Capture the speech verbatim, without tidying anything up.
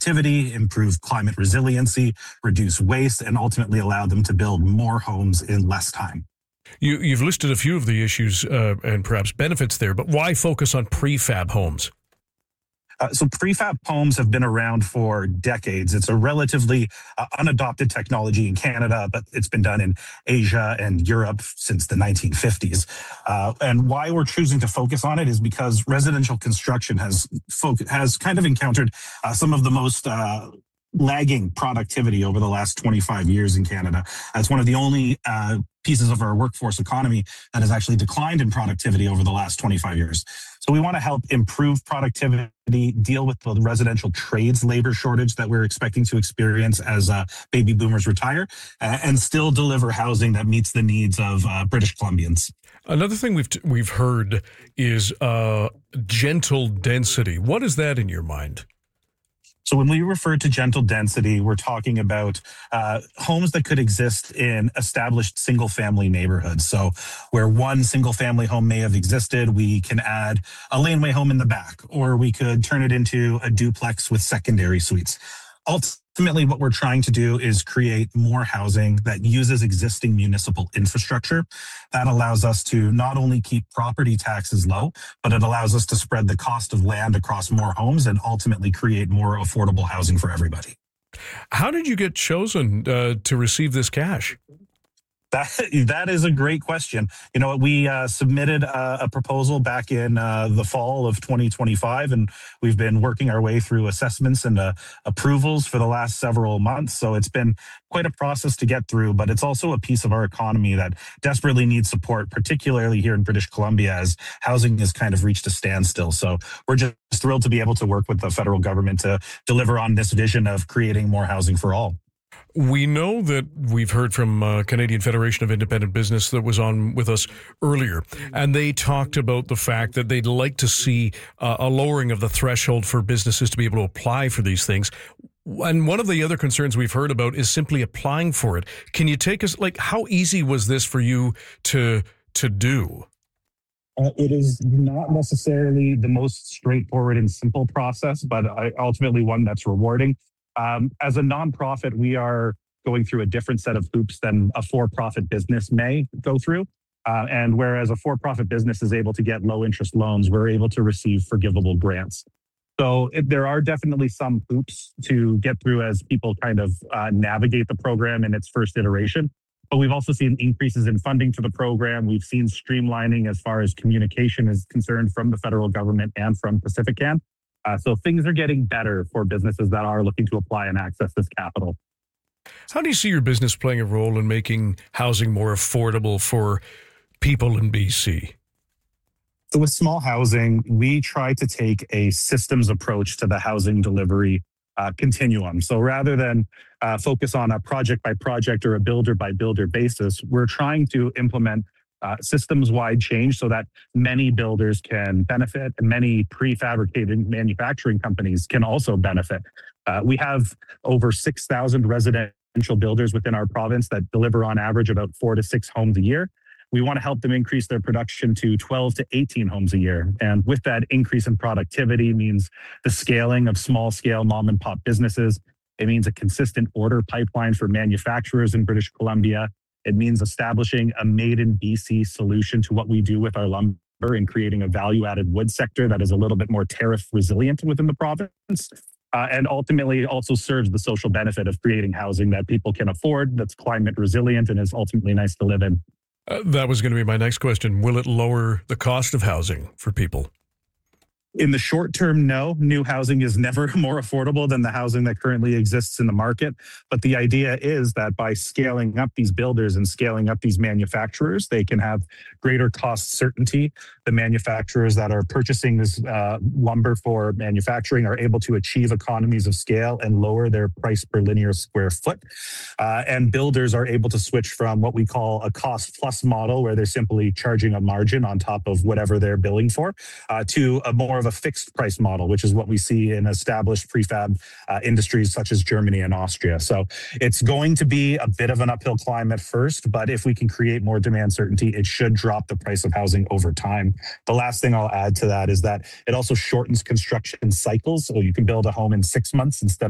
productivity, improve climate resiliency, reduce waste, and ultimately allow them to build more homes in less time. You, you've listed a few of the issues uh, and perhaps benefits there, but why focus on prefab homes? Uh, so prefab homes have been around for decades. It's a relatively uh, unadopted technology in Canada, but it's been done in Asia and Europe since the nineteen fifties. Uh, and why we're choosing to focus on it is because residential construction has foc- has kind of encountered uh, some of the most uh, lagging productivity over the last twenty-five years in Canada. It's one of the only uh, pieces of our workforce economy that has actually declined in productivity over the last twenty-five years. So we want to help improve productivity, deal with the residential trades labor shortage that we're expecting to experience as uh, baby boomers retire, uh, and still deliver housing that meets the needs of uh, British Columbians. Another thing we've t- we've heard is uh, gentle density. What is that in your mind? So when we refer to gentle density, we're talking about uh, homes that could exist in established single-family neighborhoods. So where one single-family home may have existed, we can add a laneway home in the back, or we could turn it into a duplex with secondary suites. Ultimately, what we're trying to do is create more housing that uses existing municipal infrastructure. That allows us to not only keep property taxes low, but it allows us to spread the cost of land across more homes and ultimately create more affordable housing for everybody. How did you get chosen uh, to receive this cash? That that is a great question. You know, we uh, submitted a, a proposal back in uh, the fall of twenty twenty-five, and we've been working our way through assessments and uh, approvals for the last several months. So it's been quite a process to get through, but it's also a piece of our economy that desperately needs support, particularly here in British Columbia, as housing has kind of reached a standstill. So we're just thrilled to be able to work with the federal government to deliver on this vision of creating more housing for all. We know that we've heard from uh, Canadian Federation of Independent Business that was on with us earlier, and they talked about the fact that they'd like to see uh, a lowering of the threshold for businesses to be able to apply for these things. And one of the other concerns we've heard about is simply applying for it. Can you take us, like, how easy was this for you to to do? Uh, it is not necessarily the most straightforward and simple process, but I, ultimately one that's rewarding. Um, as a nonprofit, we are going through a different set of hoops than a for-profit business may go through. Uh, and whereas a for-profit business is able to get low-interest loans, we're able to receive forgivable grants. So it, there are definitely some hoops to get through as people kind of uh, navigate the program in its first iteration. But we've also seen increases in funding to the program. We've seen streamlining as far as communication is concerned from the federal government and from Pacifican. Uh, so things are getting better for businesses that are looking to apply and access this capital. How do you see your business playing a role in making housing more affordable for people in B C? So with small housing, we try to take a systems approach to the housing delivery uh, continuum. So rather than uh, focus on a project by project or a builder by builder basis, we're trying to implement Uh, systems-wide change so that many builders can benefit and many prefabricated manufacturing companies can also benefit. Uh, we have over six thousand residential builders within our province that deliver on average about four to six homes a year. We want to help them increase their production to twelve to eighteen homes a year. And with that increase in productivity means the scaling of small-scale mom-and-pop businesses. It means a consistent order pipeline for manufacturers in British Columbia. It means establishing a made-in-B C solution to what we do with our lumber and creating a value-added wood sector that is a little bit more tariff resilient within the province. Uh, and ultimately also serves the social benefit of creating housing that people can afford, that's climate resilient, and is ultimately nice to live in. Uh, that was going to be my next question. Will it lower the cost of housing for people? In the short term, no. New housing is never more affordable than the housing that currently exists in the market. But the idea is that by scaling up these builders and scaling up these manufacturers, they can have greater cost certainty. The manufacturers that are purchasing this uh, lumber for manufacturing are able to achieve economies of scale and lower their price per linear square foot. Uh, and builders are able to switch from what we call a cost plus model, where they're simply charging a margin on top of whatever they're billing for, uh, to a more of a fixed price model, which is what we see in established prefab uh, industries such as Germany and Austria. So it's going to be a bit of an uphill climb at first, but if we can create more demand certainty, it should drop the price of housing over time. The last thing I'll add to that is that it also shortens construction cycles. So you can build a home in six months instead